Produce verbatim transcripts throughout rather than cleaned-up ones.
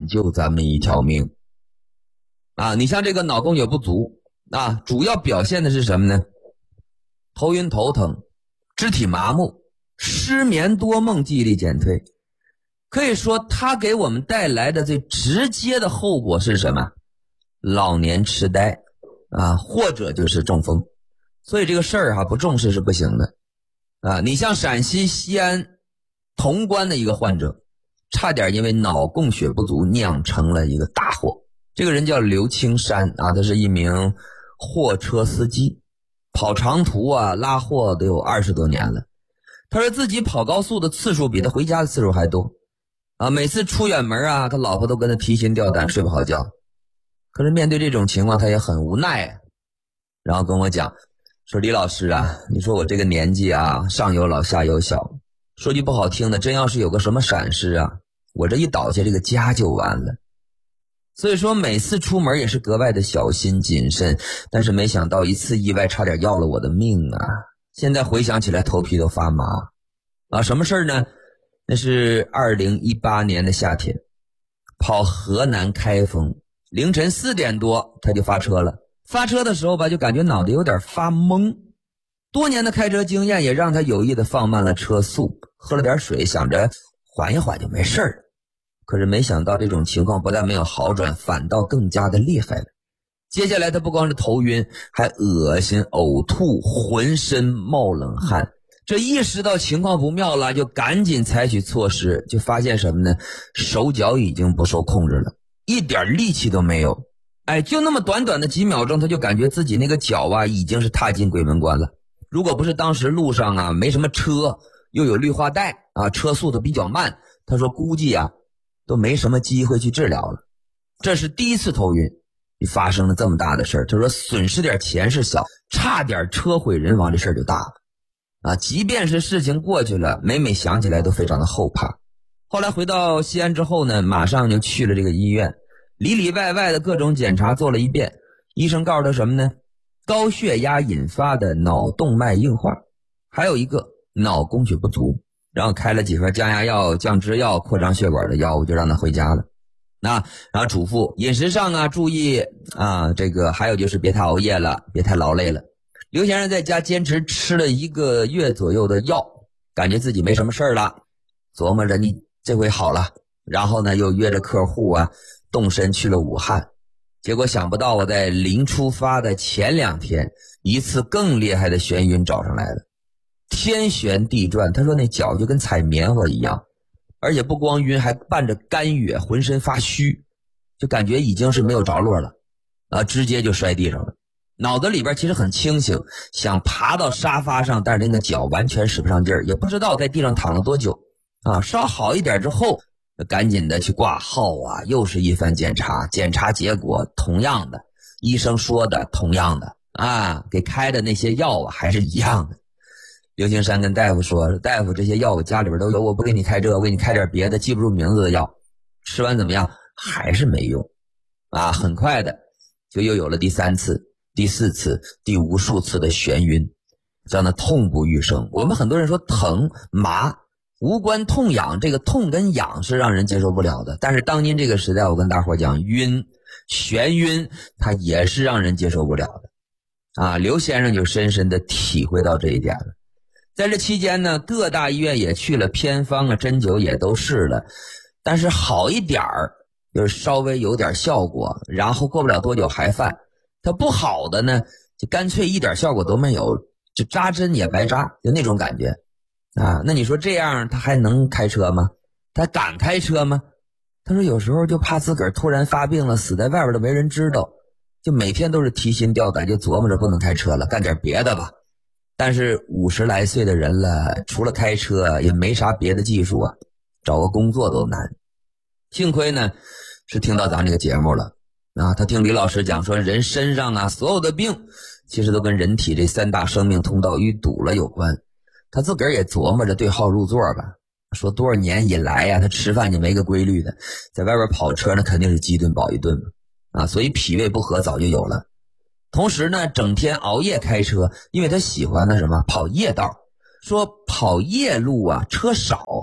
救咱们一条命啊！你像这个脑供血不足啊，主要表现的是什么呢？头晕头疼，肢体麻木，失眠多梦，记忆力减退。可以说它给我们带来的最直接的后果是什么？老年痴呆啊，或者就是中风。所以这个事儿哈，不重视是不行的啊！你像陕西西安潼关的一个患者，差点因为脑供血不足酿成了一个大祸。这个人叫刘青山啊，他是一名货车司机，跑长途啊，拉货都有二十多年了。他说自己跑高速的次数比他回家的次数还多啊，每次出远门啊，他老婆都跟他提心吊胆，睡不好觉。可是面对这种情况，他也很无奈啊，然后跟我讲说，李老师啊，你说我这个年纪啊，上有老下有小，说句不好听的，真要是有个什么闪失啊，我这一倒下，这个家就完了。所以说每次出门也是格外的小心谨慎，但是没想到一次意外差点要了我的命啊！现在回想起来头皮都发麻啊！什么事儿呢？那是二零一八年的夏天，跑河南开封，凌晨四点多他就发车了。发车的时候吧，就感觉脑袋有点发懵，多年的开车经验也让他有意的放慢了车速，喝了点水，想着缓一缓就没事了。可是没想到这种情况不但没有好转，反倒更加的厉害了。接下来他不光是头晕，还恶心、呕吐，浑身冒冷汗。这意识到情况不妙了，就赶紧采取措施，就发现什么呢？手脚已经不受控制了，一点力气都没有。哎，就那么短短的几秒钟，他就感觉自己那个脚啊已经是踏进鬼门关了。如果不是当时路上啊没什么车，又有绿化带啊，车速都比较慢，他说估计啊都没什么机会去治疗了。这是第一次头晕，发生了这么大的事儿。他说损失点钱是小，差点车毁人亡，这事儿就大了啊！即便是事情过去了，每每想起来都非常的后怕。后来回到西安之后呢，马上就去了这个医院，里里外外的各种检查做了一遍。医生告诉他什么呢？高血压引发的脑动脉硬化，还有一个脑供血不足，然后开了几盒降压药、降脂药、扩张血管的药物，就让他回家了。那然后嘱咐饮食上啊注意啊，这个还有就是别太熬夜了，别太劳累了。刘先生在家坚持吃了一个月左右的药，感觉自己没什么事了，琢磨着你这回好了，然后呢又约着客户啊动身去了武汉。结果想不到我在临出发的前两天，一次更厉害的眩晕找上来了，天旋地转。他说那脚就跟踩棉花一样，而且不光晕，还伴着干哕，浑身发虚，就感觉已经是没有着落了啊，直接就摔地上了。脑子里边其实很清醒，想爬到沙发上，但是那个脚完全使不上劲儿，也不知道在地上躺了多久啊。稍好一点之后，赶紧的去挂号啊，又是一番检查，检查结果同样的，医生说的同样的啊，给开的那些药啊还是一样的。刘青山跟大夫说，大夫这些药我家里边都有，我不给你开这个，我给你开点别的记不住名字的药。吃完怎么样？还是没用啊！很快的就又有了第三次、第四次、第无数次的眩晕，让他痛不欲生。我们很多人说疼麻无关痛痒，这个痛跟痒是让人接受不了的，但是当今这个时代，我跟大伙讲，晕眩晕它也是让人接受不了的啊！刘先生就深深的体会到这一点了。在这期间呢，各大医院也去了，偏方啊针灸也都试了，但是好一点儿就是稍微有点效果，然后过不了多久还犯。它不好的呢就干脆一点效果都没有，就扎针也白扎，就那种感觉啊。那你说这样他还能开车吗？他敢开车吗？他说有时候就怕自个儿突然发病了，死在外边都没人知道，就每天都是提心吊胆，就琢磨着不能开车了，干点别的吧。但是五十来岁的人了，除了开车也没啥别的技术啊，找个工作都难。幸亏呢是听到咱这个节目了啊，他听李老师讲说，人身上啊所有的病其实都跟人体这三大生命通道淤堵了有关。他自个儿也琢磨着对号入座吧，说多少年以来呀、啊，他吃饭就没个规律的，在外边跑车那肯定是饥顿饱一顿啊，所以脾胃不和早就有了。同时呢整天熬夜开车，因为他喜欢的什么跑夜道，说跑夜路啊车少，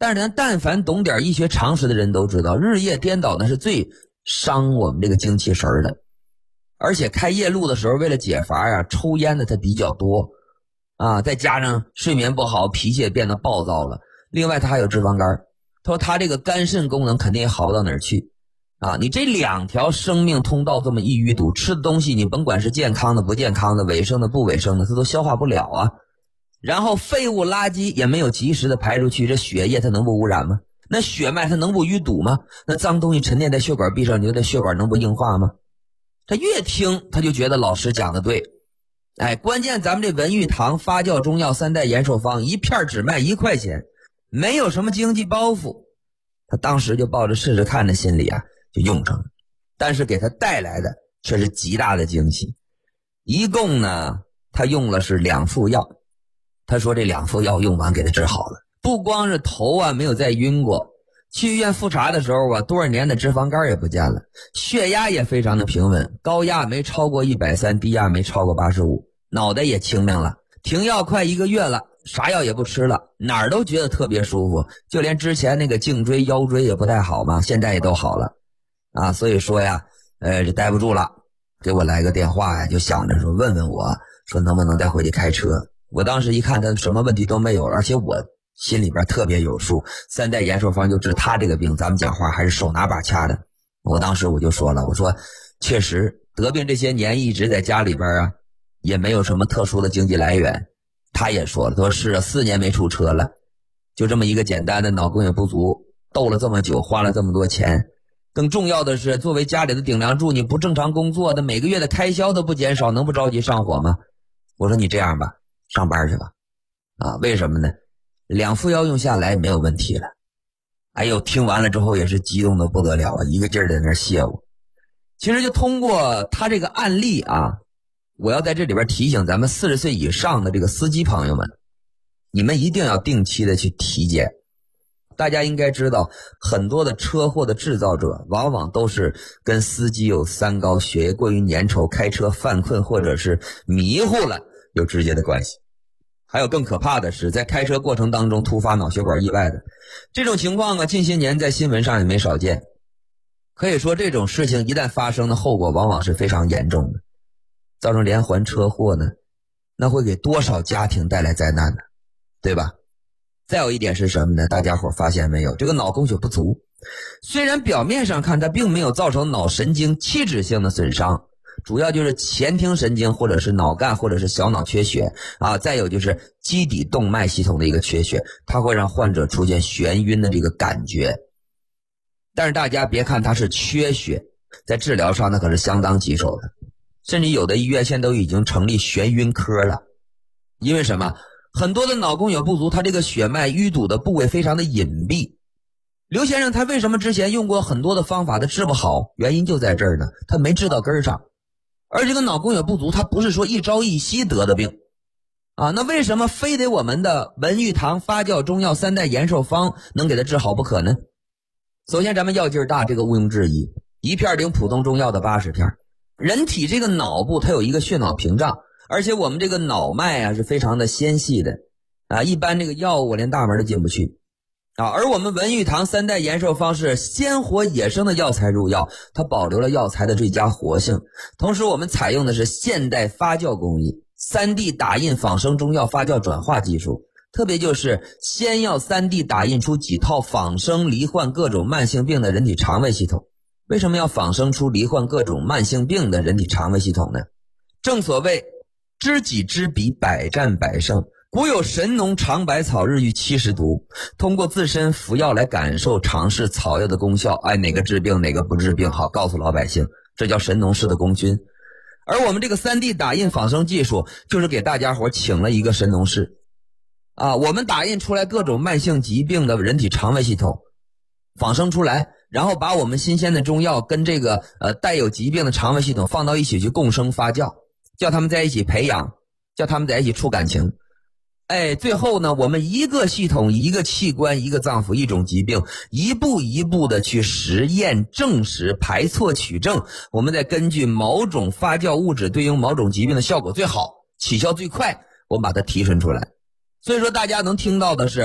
但是咱但凡懂点医学常识的人都知道，日夜颠倒呢是最伤我们这个精气神的。而且开夜路的时候，为了解乏啊，抽烟的他比较多啊，再加上睡眠不好，脾气也变得暴躁了。另外他还有脂肪肝，他说他这个肝肾功能肯定也好不到哪儿去啊。你这两条生命通道这么一淤堵，吃的东西你甭管是健康的不健康的，卫生的不卫生的，它都消化不了啊。然后废物垃圾也没有及时的排出去，这血液它能不污染吗？那血脉它能不淤堵吗？那脏东西沉淀在血管壁上，你说这血管能不硬化吗？他越听他就觉得老师讲的对。哎，关键咱们这文玉堂发酵中药三代延寿方一片只卖一块钱，没有什么经济包袱。他当时就抱着试试看的心理啊，就用上了。但是给他带来的却是极大的惊喜。一共呢，他用了是两副药。他说这两副药用完给他治好了，不光是头啊没有再晕过，去医院复查的时候啊，多少年的脂肪肝也不见了，血压也非常的平稳，高压没超过一百三，低压没超过八十五，脑袋也清明了，停药快一个月了，啥药也不吃了，哪儿都觉得特别舒服，就连之前那个颈椎腰椎也不太好嘛，现在也都好了啊。所以说呀，呃，这待不住了，给我来个电话呀，就想着说问问我说能不能再回去开车。我当时一看他什么问题都没有，而且我心里边特别有数，三代延寿方就治他这个病，咱们讲话还是手拿把掐的。我当时我就说了，我说确实得病这些年一直在家里边啊，也没有什么特殊的经济来源。他也说了，他说是啊，四年没出车了，就这么一个简单的脑供血不足，斗了这么久，花了这么多钱。更重要的是，作为家里的顶梁柱，你不正常工作的，每个月的开销都不减少，能不着急上火吗？我说你这样吧，上班去吧。啊，为什么呢？两副药用下来没有问题了。哎呦，听完了之后也是激动的不得了啊，一个劲儿在那谢我。其实就通过他这个案例啊，我要在这里边提醒咱们四十岁以上的这个司机朋友们，你们一定要定期的去体检。大家应该知道，很多的车祸的制造者往往都是跟司机有三高、血液过于粘稠、开车犯困或者是迷糊了有直接的关系。还有更可怕的是，在开车过程当中突发脑血管意外的这种情况啊，近些年在新闻上也没少见。可以说这种事情一旦发生的后果往往是非常严重的，造成连环车祸呢，那会给多少家庭带来灾难呢？对吧？再有一点是什么呢？大家伙发现没有，这个脑供血不足虽然表面上看它并没有造成脑神经器质性的损伤，主要就是前庭神经或者是脑干或者是小脑缺血啊，再有就是基底动脉系统的一个缺血，它会让患者出现眩晕的这个感觉。但是大家别看它是缺血，在治疗上那可是相当棘手的，甚至有的医院现在都已经成立眩晕科了。因为什么？很多的脑供血不足，它这个血脉淤堵的部位非常的隐蔽。刘先生他为什么之前用过很多的方法他治不好？原因就在这儿呢，他没治到根上。而这个脑供血不足，它不是说一朝一夕得的病啊，那为什么非得我们的文玉堂发酵中药三代延寿方能给它治好不可呢？首先咱们药劲儿大，这个毋庸置疑，一片顶普通中药的八十片。人体这个脑部它有一个血脑屏障，而且我们这个脑脉啊是非常的纤细的啊，一般这个药物连大门都进不去啊。而我们文玉堂三代延寿方是鲜活野生的药材入药，它保留了药材的最佳活性，同时我们采用的是现代发酵工艺， 三 D 打印仿生中药发酵转化技术，特别就是先要 三 D 打印出几套仿生罹患各种慢性病的人体肠胃系统。为什么要仿生出罹患各种慢性病的人体肠胃系统呢？正所谓知己知彼，百战百胜。古有神农尝百草，日遇七十毒，通过自身服药来感受尝试草药的功效，哎，哪个治病哪个不治病，好告诉老百姓，这叫神农氏的功勋。而我们这个 三 D 打印仿生技术就是给大家伙请了一个神农氏啊，我们打印出来各种慢性疾病的人体肠胃系统仿生出来，然后把我们新鲜的中药跟这个呃带有疾病的肠胃系统放到一起去共生发酵，叫他们在一起培养，叫他们在一起处感情。哎，最后呢，我们一个系统一个器官一个脏腑一种疾病，一步一步的去实验证实排错取证，我们再根据某种发酵物质对应某种疾病的效果最好起效最快，我们把它提纯出来。所以说大家能听到的是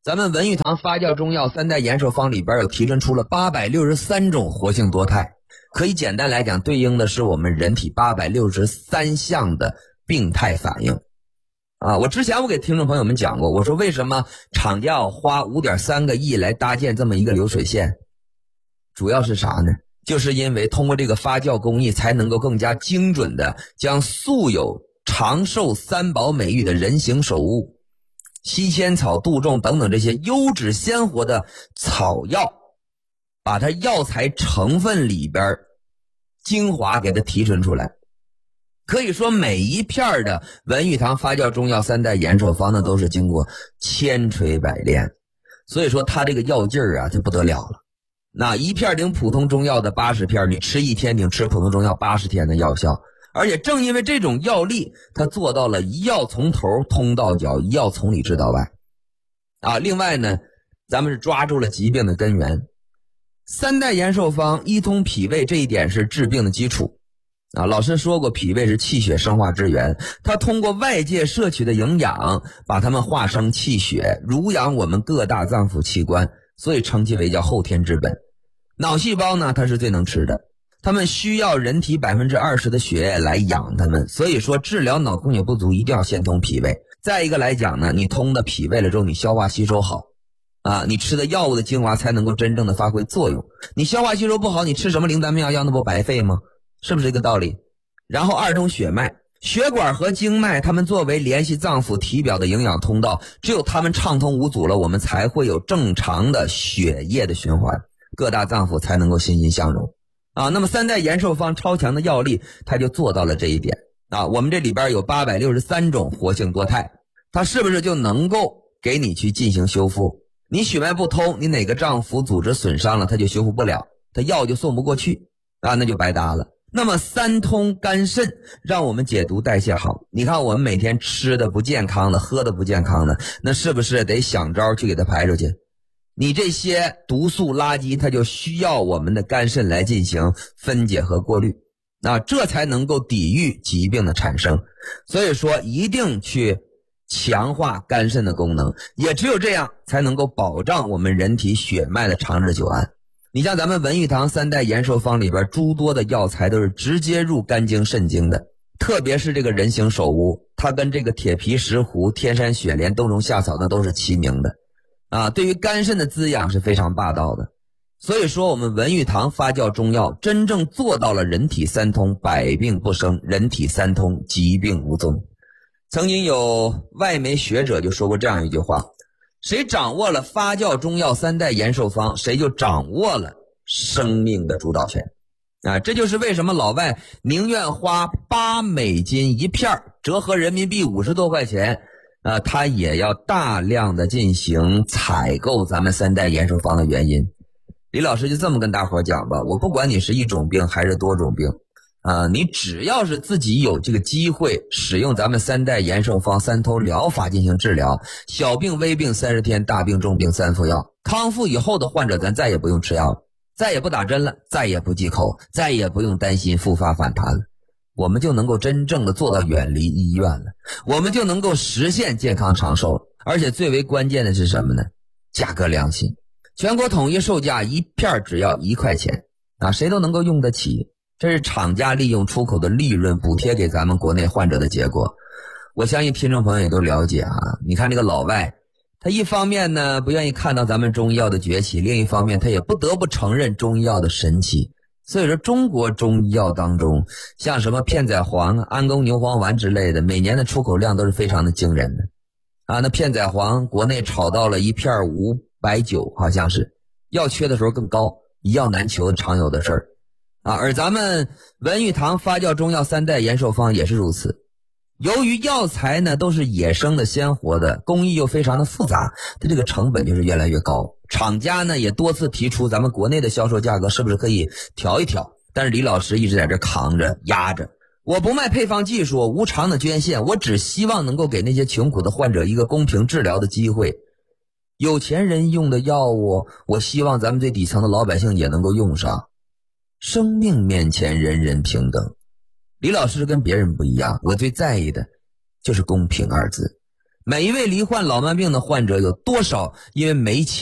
咱们文玉堂发酵中药三代延寿方里边有提炼出了八百六十三种活性多肽，可以简单来讲，对应的是我们人体八百六十三项的病态反应。啊，我之前我给听众朋友们讲过，我说为什么厂家要花 五点三个亿来搭建这么一个流水线，主要是啥呢？就是因为通过这个发酵工艺才能够更加精准的将素有长寿三宝美誉的人形首物西千草、杜仲等等这些优质鲜活的草药，把它药材成分里边精华给它提纯出来。可以说每一片的文玉堂发酵中药三代延寿方呢，都是经过千锤百炼，所以说它这个药劲儿啊就不得了了。那一片顶普通中药的八十片，你吃一天顶吃普通中药八十天的药效。而且正因为这种药力，它做到了一药从头通到脚，一药从里治到外。啊，另外呢，咱们是抓住了疾病的根源。三代延寿方一通脾胃，这一点是治病的基础。啊，老师说过，脾胃是气血生化之源，它通过外界摄取的营养，把它们化生气血，濡养我们各大脏腑器官，所以称其为叫后天之本。脑细胞呢，它是最能吃的，它们需要人体 百分之二十 的血液来养它们，所以说治疗脑供血不足一定要先通脾胃。再一个来讲呢，你通的脾胃了之后，你消化吸收好啊，你吃的药物的精华才能够真正的发挥作用。你消化吸收不好，你吃什么灵丹妙药那不白费吗？是不是这个道理？然后二通血脉，血管和经脉它们作为联系脏腑体表的营养通道，只有它们畅通无阻了，我们才会有正常的血液的循环，各大脏腑才能够欣欣向荣啊。那么三代延寿方超强的药力，它就做到了这一点啊。我们这里边有八百六十三种活性多肽，它是不是就能够给你去进行修复？你血脉不通，你哪个脏腑组织损伤了，它就修复不了，它药就送不过去啊，那就白搭了。那么三通肝肾，让我们解毒代谢好。你看我们每天吃的不健康的，喝的不健康的，那是不是得想招去给它排出去？你这些毒素垃圾，它就需要我们的肝肾来进行分解和过滤，那这才能够抵御疾病的产生。所以说一定去强化肝肾的功能，也只有这样才能够保障我们人体血脉的长治久安。你像咱们文玉堂三代延寿方里边诸多的药材都是直接入肝经肾经的，特别是这个人形首乌，它跟这个铁皮石斛、天山雪莲、冬虫夏草那都是齐名的啊，对于肝肾的滋养是非常霸道的。所以说我们文玉堂发酵中药真正做到了人体三通，百病不生，人体三通，疾病无踪。曾经有外媒学者就说过这样一句话，谁掌握了发酵中药三代延寿方，谁就掌握了生命的主导权啊！这就是为什么老外宁愿花八美金一片，折合人民币五十多块钱啊，他也要大量的进行采购咱们三代延寿方的原因。李老师就这么跟大伙讲吧，我不管你是一种病还是多种病啊，你只要是自己有这个机会使用咱们三代延寿方三通疗法进行治疗，小病微病三十天，大病重病三服药，康复以后的患者咱再也不用吃药了，再也不打针了，再也不忌口，再也不用担心复发反弹了，我们就能够真正的做到远离医院了，我们就能够实现健康长寿了。而且最为关键的是什么呢？价格良心，全国统一售价一片只要一块钱啊，谁都能够用得起。这是厂家利用出口的利润补贴给咱们国内患者的结果。我相信听众朋友也都了解啊。你看这个老外，他一方面呢不愿意看到咱们中医药的崛起，另一方面他也不得不承认中医药的神奇。所以说中国中医药当中，像什么片仔癀、安宫牛黄丸之类的，每年的出口量都是非常的惊人的啊。那片仔癀国内炒到了一片五百九，好像是药缺的时候更高，一药难求常有的事儿啊，而咱们文玉堂发酵中药三代延寿方也是如此。由于药材呢都是野生的鲜活的，工艺又非常的复杂，它这个成本就是越来越高。厂家呢也多次提出咱们国内的销售价格是不是可以调一调，但是李老师一直在这扛着压着，我不卖配方技术，无偿的捐献，我只希望能够给那些穷苦的患者一个公平治疗的机会。有钱人用的药物，我希望咱们最底层的老百姓也能够用上。生命面前人人平等，李老师跟别人不一样，我最在意的就是公平二字。 每一位罹患老慢病的患者有多少因为没钱